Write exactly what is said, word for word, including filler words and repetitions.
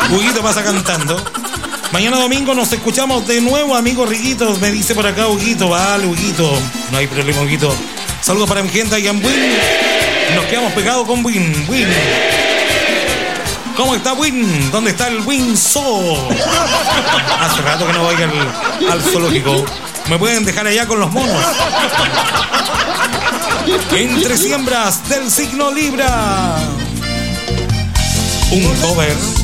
Huguito pasa cantando. Mañana domingo nos escuchamos de nuevo, amigos riquitos. Me dice por acá Huguito. Vale, Huguito. No hay problema, Huguito. Saludos para mi gente allá en Win. Nos quedamos pegados con Win. Win. ¿Cómo está Win? ¿Dónde está el Win Zoo? Hace rato que no voy al, al zoológico. Me pueden dejar allá con los monos. Entre siembras del signo Libra. Un cover